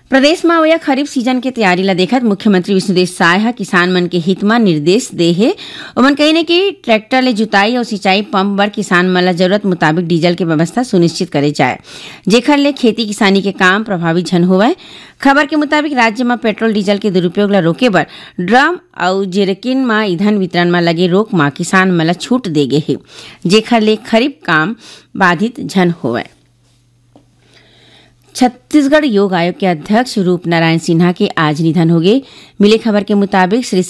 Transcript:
प्रदेश में अवया खरीफ सीजन के तैयारी ला देखत मुख्यमंत्री विष्णुदेव साय ह किसान मन के हित में निर्देश दे हे। ओमन कहिने कि ट्रैक्टर ले जुताई और सिंचाई पंप बर किसान मन ला जरूरत मुताबिक डीजल के व्यवस्था सुनिश्चित करे जाए, जेखर ले खेती किसानी के काम प्रभावित झन होवय। खबर के मुताबिक राज्य में पेट्रोल डीजल के दुरुपयोग ला रोके बर ड्रम और जेरकिन में ईंधन वितरण में लगे रोक में किसान मन ला छूट दे गे हे, जेखर ले खरीफ काम बाधित झन होवय। छत्तीसगढ़ योग आयोग के अध्यक्ष रूप नारायण सिन्हा के आज निधन हो गए। मिले खबर के मुताबिक श्री